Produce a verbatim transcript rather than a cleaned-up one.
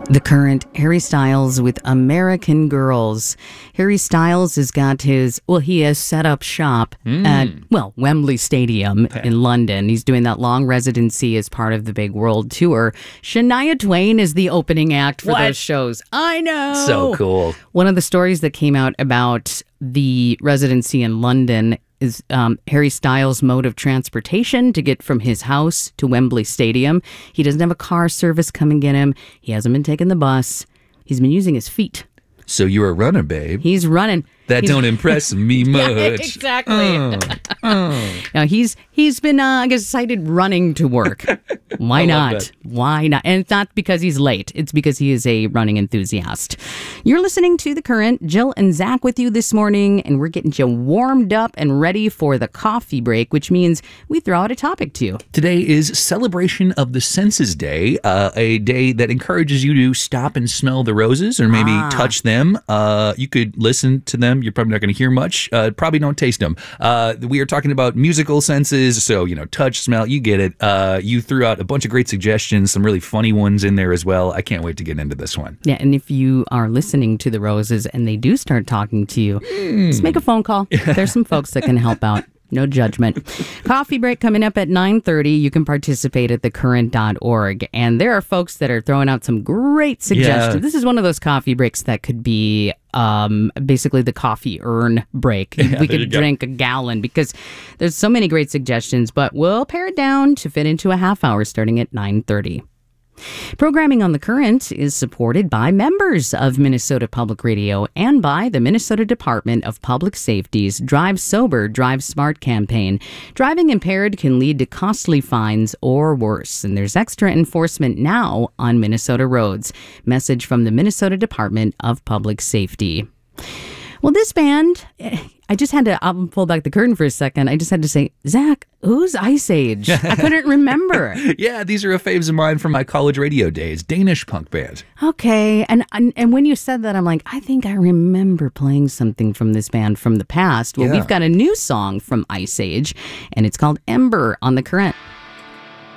The Current, Harry Styles with American Girls. Harry Styles has got his, well, he has set up shop mm. at, well, Wembley Stadium okay. in London. He's doing that long residency as part of the big world tour. Shania Twain is the opening act for what? those shows. I know. So cool. One of the stories that came out about the residency in London is um, Harry Styles' mode of transportation to get from his house to Wembley Stadium. He doesn't have a car service come and get him. He hasn't been taking the bus. He's been using his feet. So you're a runner, babe. He's running. That he's, don't impress me much. Yeah, exactly. Oh, oh. Now he's he's been uh, I guess cited running to work. Why not? Why not? And it's not because he's late. It's because he is a running enthusiast. You're listening to The Current. Jill and Zach with you this morning, and we're getting you warmed up and ready for the coffee break, which means we throw out a topic to you. Today is Celebration of the Senses Day, uh, a day that encourages you to stop and smell the roses or maybe ah. touch them. Uh, you could listen to them. You're probably not going to hear much. Uh, probably don't taste them. Uh, we are talking about musical senses. So, you know, touch, smell, you get it. Uh, you threw out a bunch of great suggestions, some really funny ones in there as well. I can't wait to get into this one. Yeah, and if you are listening to the roses and they do start talking to you, mm. just make a phone call. There's some folks that can help out. No judgment. Coffee break coming up at nine thirty. You can participate at the current dot org. And there are folks that are throwing out some great suggestions. Yeah. This is one of those coffee breaks that could be um, basically the coffee urn break. Yeah, we could drink go. a gallon because there's so many great suggestions, but we'll pare it down to fit into a half hour starting at nine thirty. Programming on The Current is supported by members of Minnesota Public Radio and by the Minnesota Department of Public Safety's Drive Sober, Drive Smart campaign. Driving impaired can lead to costly fines or worse, and there's extra enforcement now on Minnesota roads. Message from the Minnesota Department of Public Safety. Well, this band, I just had to I'll pull back the curtain for a second. I just had to say, Zach, who's Ice Age? I couldn't remember. Yeah, these are faves of mine from my college radio days. Danish punk band. Okay, and, and and when you said that, I'm like, I think I remember playing something from this band from the past. Well, yeah. We've got a new song from Ice Age, and it's called Ember on The Current.